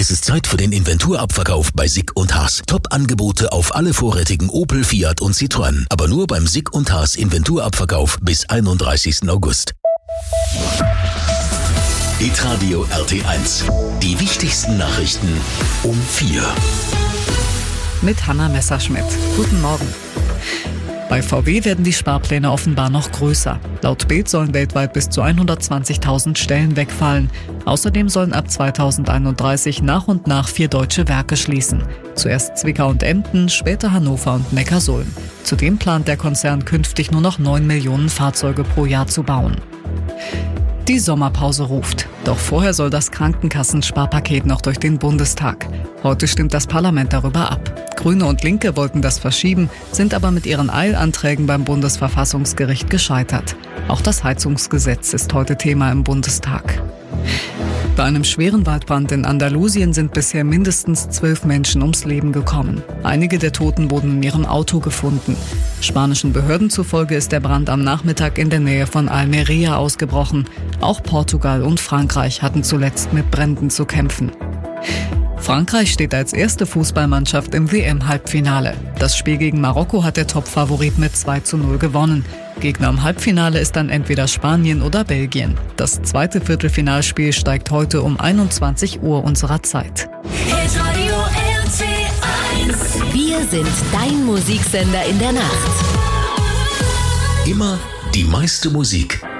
Es ist Zeit für den Inventurabverkauf bei Sick & Haas. Top-Angebote auf alle vorrätigen Opel, Fiat und Citroën. Aber nur beim Sick & Haas Inventurabverkauf bis 31. August. Hitradio RT1. Die wichtigsten Nachrichten um 4. Mit Hanna Messerschmidt. Guten Morgen. Bei VW werden die Sparpläne offenbar noch größer. Laut Bild sollen weltweit bis zu 120.000 Stellen wegfallen. Außerdem sollen ab 2031 nach und nach 4 deutsche Werke schließen. Zuerst Zwickau und Emden, später Hannover und Neckarsulm. Zudem plant der Konzern künftig nur noch 9 Millionen Fahrzeuge pro Jahr zu bauen. Die Sommerpause ruft. Doch vorher soll das Krankenkassensparpaket noch durch den Bundestag. Heute stimmt das Parlament darüber ab. Grüne und Linke wollten das verschieben, sind aber mit ihren Eilanträgen beim Bundesverfassungsgericht gescheitert. Auch das Heizungsgesetz ist heute Thema im Bundestag. Bei einem schweren Waldbrand in Andalusien sind bisher mindestens 12 Menschen ums Leben gekommen. Einige der Toten wurden in ihrem Auto gefunden. Spanischen Behörden zufolge ist der Brand am Nachmittag in der Nähe von Almería ausgebrochen. Auch Portugal und Frankreich hatten zuletzt mit Bränden zu kämpfen. Frankreich steht als erste Fußballmannschaft im WM-Halbfinale. Das Spiel gegen Marokko hat der Topfavorit mit 2:0 gewonnen. Gegner im Halbfinale ist dann entweder Spanien oder Belgien. Das zweite Viertelfinalspiel steigt heute um 21 Uhr unserer Zeit. Wir sind dein Musiksender in der Nacht. Immer die meiste Musik